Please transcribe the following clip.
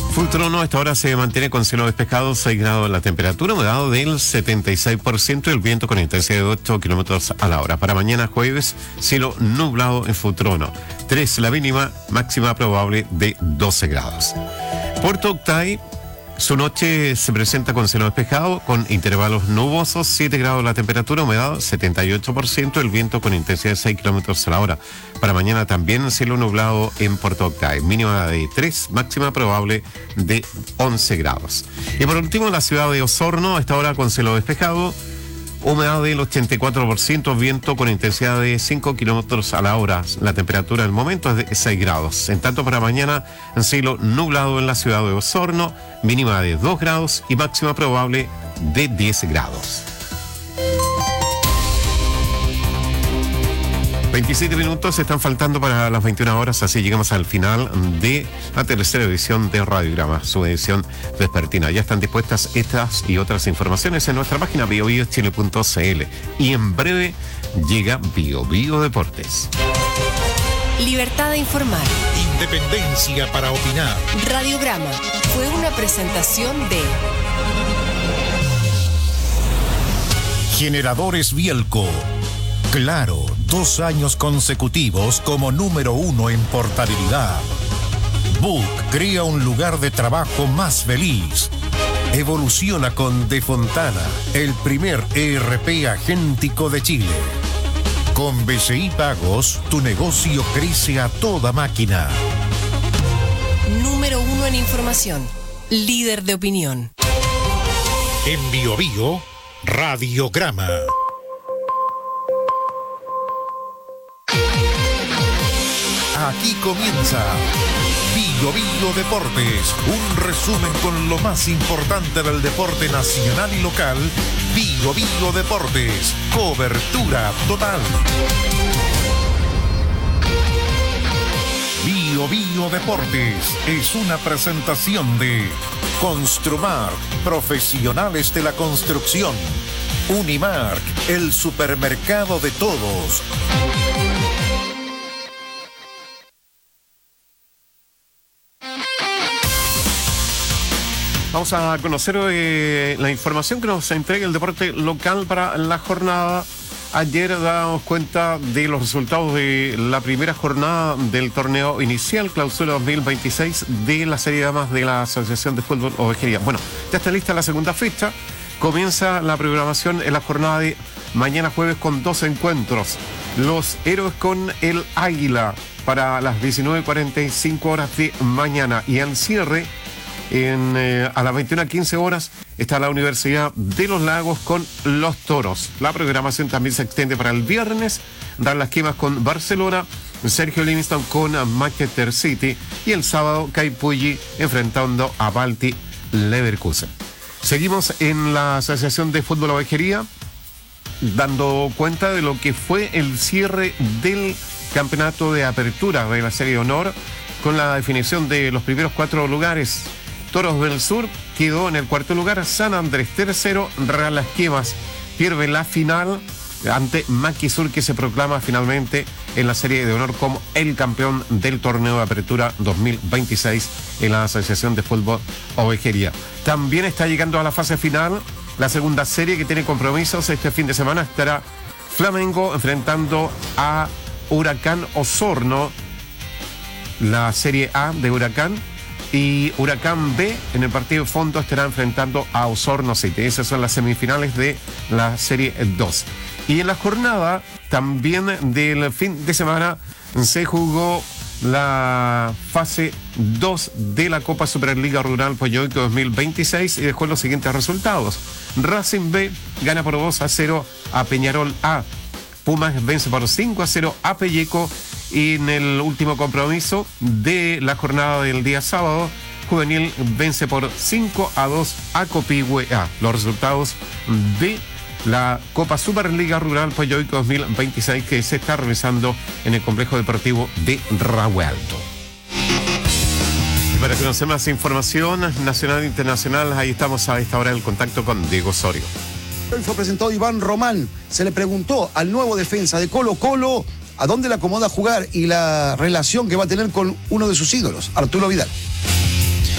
Futrono a esta hora se mantiene con cielo despejado, 6 grados la temperatura, humedad del 76% y el viento con intensidad de 8 kilómetros a la hora. Para mañana jueves, cielo nublado en Futrono. 3 la mínima, máxima probable de 12 grados. Puerto Octay, su noche se presenta con cielo despejado, con intervalos nubosos, 7 grados la temperatura, humedad 78%, el viento con intensidad de 6 kilómetros a la hora. Para mañana también cielo nublado en Puerto Octay, mínima de 3, máxima probable de 11 grados. Y por último, la ciudad de Osorno, a esta hora con cielo despejado, humedad del 84%, viento con intensidad de 5 kilómetros a la hora. La temperatura del momento es de 6 grados. En tanto, para mañana, cielo nublado en la ciudad de Osorno, mínima de 2 grados y máxima probable de 10 grados. 27 minutos están faltando para las 21 horas, así llegamos al final de la tercera edición de Radiograma, su edición vespertina. Ya están dispuestas estas y otras informaciones en nuestra página biobiochile.cl y en breve llega Bio Bio Deportes. Libertad de informar. Independencia para opinar. Radiograma fue una presentación de Generadores Bielco. Claro, 2 años consecutivos como número 1 en portabilidad. Book crea un lugar de trabajo más feliz. Evoluciona con De Fontana, el primer ERP agéntico de Chile. Con BCI Pagos, tu negocio crece a toda máquina. Número 1 en información. Líder de opinión. En Bio Bio, Radiograma. Aquí comienza Bio Bio Deportes, un resumen con lo más importante del deporte nacional y local. Bio Bio Deportes, cobertura total. Bio Bio Deportes es una presentación de Construmark, profesionales de la construcción. Unimark, el supermercado de todos. Vamos a conocer la información que nos entrega el deporte local para la jornada. Ayer dábamos cuenta de los resultados de la primera jornada del torneo inicial, clausura 2026 de la Serie de Damas de la Asociación de Fútbol Ovejería. Bueno, ya está lista la segunda fecha. Comienza la programación en la jornada de mañana jueves con 2 encuentros. Los Héroes con el Águila para las 19:45 horas de mañana. Y al cierre, a las 21:15 horas, está la Universidad de los Lagos con los Toros. La programación también se extiende para el viernes. Dan las quemas con Barcelona, Sergio Livingston con Manchester City y el sábado Caipulli enfrentando a Balti Leverkusen. Seguimos en la Asociación de Fútbol Ovejería dando cuenta de lo que fue el cierre del campeonato de apertura de la Serie de Honor con la definición de los primeros 4 lugares. Toros del Sur quedó en el 4º lugar, San Andrés tercero, Real Las Quemas pierde la final ante Maquisur, que se proclama finalmente en la Serie de Honor como el campeón del torneo de apertura 2026 en la Asociación de Fútbol Ovejería. También está llegando a la fase final la segunda serie que tiene compromisos. Este fin de semana estará Flamengo enfrentando a Huracán Osorno, la Serie A de Huracán. Y Huracán B en el partido de fondo estará enfrentando a Osorno City. Esas son las semifinales de la Serie 2. Y en la jornada también del fin de semana se jugó la fase 2 de la Copa Superliga Rural Poyoico 2026 y dejó los siguientes resultados. Racing B gana por 2-0 a Peñarol A. Pumas vence por 5-0 a Pelleco. Y en el último compromiso de la jornada del día sábado, Juvenil vence por 5-2 a Copihue A. Los resultados de la Copa Superliga Rural Poyoico 2026 que se está realizando en el complejo deportivo de Rahue Alto. Y para conocer más información nacional e internacional, ahí estamos a esta hora en el contacto con Diego Osorio. Hoy fue presentado Iván Román. Se le preguntó al nuevo defensa de Colo-Colo a dónde le acomoda jugar y la relación que va a tener con uno de sus ídolos, Arturo Vidal.